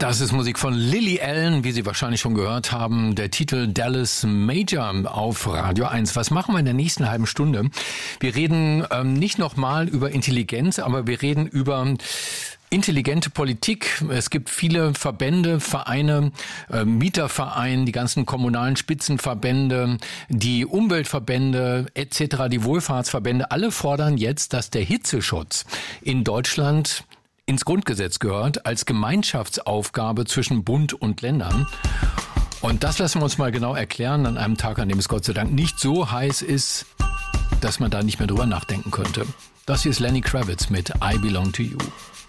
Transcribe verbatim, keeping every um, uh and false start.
Das ist Musik von Lily Allen, wie Sie wahrscheinlich schon gehört haben. Der Titel Dallas Major auf Radio eins. Was machen wir in der nächsten halben Stunde? Wir reden ähm, nicht nochmal über Intelligenz, aber wir reden über intelligente Politik. Es gibt viele Verbände, Vereine, äh, Mietervereine, die ganzen kommunalen Spitzenverbände, die Umweltverbände et cetera, die Wohlfahrtsverbände. Alle fordern jetzt, dass der Hitzeschutz in Deutschland ins Grundgesetz gehört, als Gemeinschaftsaufgabe zwischen Bund und Ländern. Und das lassen wir uns mal genau erklären an einem Tag, an dem es Gott sei Dank nicht so heiß ist, dass man da nicht mehr drüber nachdenken könnte. Das hier ist Lenny Kravitz mit I Belong to You.